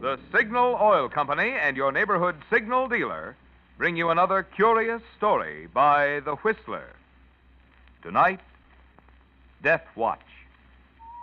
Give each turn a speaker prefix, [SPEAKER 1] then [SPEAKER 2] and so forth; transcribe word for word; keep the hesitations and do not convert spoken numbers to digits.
[SPEAKER 1] The Signal Oil Company and your neighborhood signal dealer bring you another curious story by The Whistler. Tonight, Death Watch.